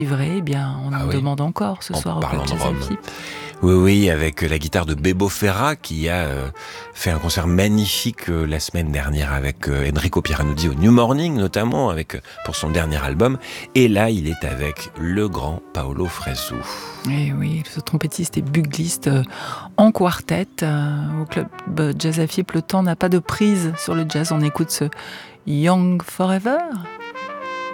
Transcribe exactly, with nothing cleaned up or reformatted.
Vrai, eh bien, on Ah en oui. demande encore ce En soir au parlant Club de Jazz Rome. Afip. Oui, oui, avec la guitare de Bebo Ferra qui a euh, fait un concert magnifique euh, la semaine dernière avec euh, Enrico Pieranudi au New Morning notamment, avec euh, pour son dernier album. Et là, il est avec le grand Paolo Fresu. Eh oui, ce trompettiste et bugliste euh, en quartet euh, au Club Jazz Afip. Le temps n'a pas de prise sur le jazz. On écoute ce Young Forever.